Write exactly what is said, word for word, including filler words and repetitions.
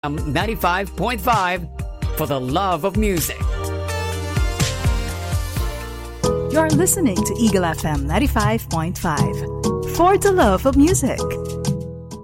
Um, ninety-five point five for the love of music. You're listening to Eagle F M ninety-five point five for the love of music.